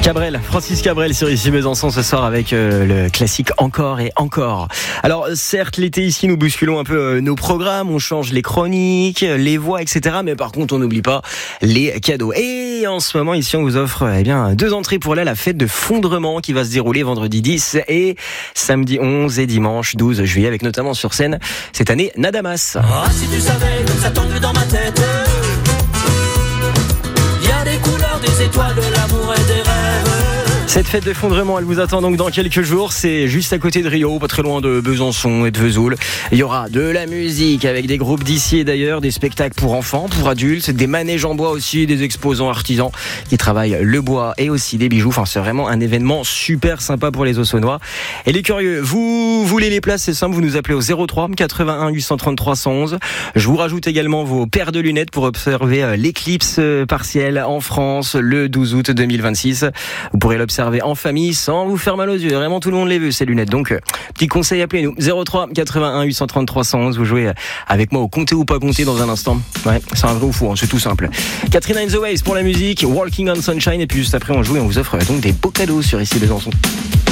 Cabrel, Francis Cabrel sur Ici Besançon ce soir avec le classique Encore et Encore. Alors certes l'été ici nous bousculons un peu nos programmes, on change les chroniques, les voix etc. Mais par contre on n'oublie pas les cadeaux. Et en ce moment ici on vous offre 2 entrées pour la fête de Fondrement qui va se dérouler vendredi 10 et samedi 11 et dimanche 12 juillet avec notamment sur scène cette année Nadamas. Ah si tu savais comme ça tombe dans ma tête. Il y a des couleurs, des étoiles, de l'amour et des rêves. Cette fête de Fondrement, elle vous attend donc dans quelques jours. C'est juste à côté de Rio, pas très loin de Besançon et de Vesoul. Il y aura de la musique avec des groupes d'ici et d'ailleurs, des spectacles pour enfants, pour adultes, des manèges en bois aussi, des exposants artisans qui travaillent le bois et aussi des bijoux. Enfin, c'est vraiment un événement super sympa pour les Auxonnois. Et les curieux, vous voulez les places, c'est simple, vous nous appelez au 03 81 833 111. Je vous rajoute également vos paires de lunettes pour observer l'éclipse partielle en France le 12 août 2026. Vous pourrez l'observer en famille sans vous faire mal aux yeux. Vraiment tout le monde les veut ces lunettes. Donc petit conseil, appelez-nous 03 81 833 111. Vous jouez avec moi au compter ou pas compter dans un instant. Ouais, c'est un vrai ou faux, hein, c'est tout simple. Katrina and the Waves pour la musique, Walking on Sunshine et puis juste après on joue et on vous offre donc des beaux cadeaux sur Ici Besançon.